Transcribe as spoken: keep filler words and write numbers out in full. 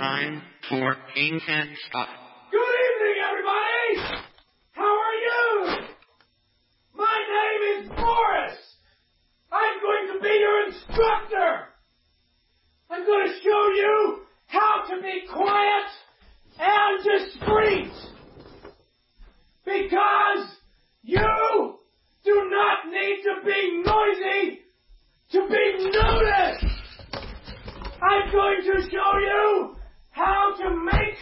time for King and Scott. Good evening, everybody! How are you? My name is Boris. I'm going to be your instructor. I'm going to show you how to be quiet and discreet. Because you do not need to be noisy to be noticed. I'm going to show you how to make